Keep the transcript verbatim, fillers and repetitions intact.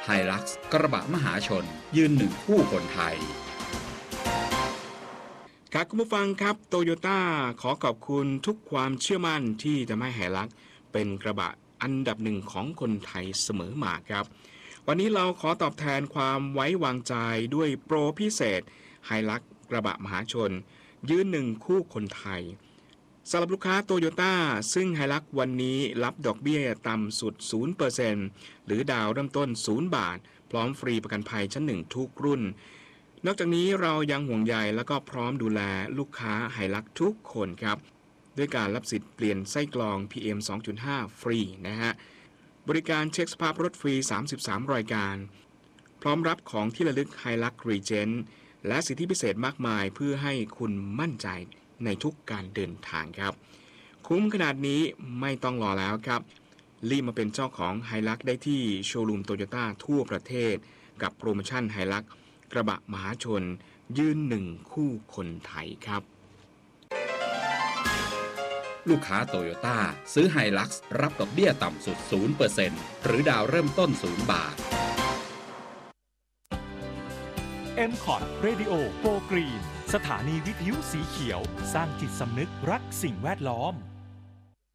ไฮลักซ์กระบะมหาชนยืนหนึ่งคู่คนไทยครับคุณผู้ฟังครับโตโยต้าขอขอบคุณทุกความเชื่อมั่นที่จะให้ไฮลักซ์เป็นกระบะอันดับหนึ่งของคนไทยเสมอมาครับวันนี้เราขอตอบแทนความไว้วางใจด้วยโปรพิเศษไฮลักซ์กระบะมหาชนยืนหนึ่งคู่คนไทยสำหรับลูกค้าโตโยต้าซึ่งไฮลักซ์วันนี้รับดอกเบี้ยต่ำสุด ศูนย์เปอร์เซ็นต์ หรือดาวเริ่มต้นศูนย์บาทพร้อมฟรีประกันภัยชั้นหนึ่งทุกรุ่นนอกจากนี้เรายังห่วงใยและก็พร้อมดูแลลูกค้าไฮลักซ์ทุกคนครับด้วยการรับสิทธิ์เปลี่ยนไส้กรอง พี เอ็ม สองจุดห้า ฟรีนะฮะบริการเช็คสภาพรถฟรีสามสิบสามรายการพร้อมรับของที่ระลึกไฮลักซ์รีเจนต์และสิทธิพิเศษมากมายเพื่อให้คุณมั่นใจในทุกการเดินทางครับคุ้มขนาดนี้ไม่ต้องรอแล้วครับรีบมาเป็นเจ้าของไฮลักซ์ได้ที่โชว์รูมโตโยต้าทั่วประเทศกับโปรโมชั่นไฮลักซ์กระบะมหาชนยืนหนึ่งคู่คนไทยครับลูกค้าโตโยต้าซื้อไฮลักซ์รับดอกเบี้ยต่ำสุด ศูนย์เปอร์เซ็นต์ หรือดาวเริ่มต้นศูนย์บาทเอ็ม คอท Radio Go Green สถานีวิทยุสีเขียวสร้างจิตสำนึกรักสิ่งแวดล้อม